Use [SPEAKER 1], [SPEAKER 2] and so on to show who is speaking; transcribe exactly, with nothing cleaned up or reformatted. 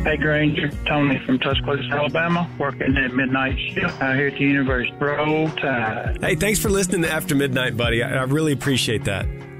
[SPEAKER 1] Hey, Granger, Tony from Tuscaloosa, Alabama, working at midnight shift out here at the university. Roll Tide.
[SPEAKER 2] Hey, thanks for listening to After Midnight, buddy. I, I really appreciate that.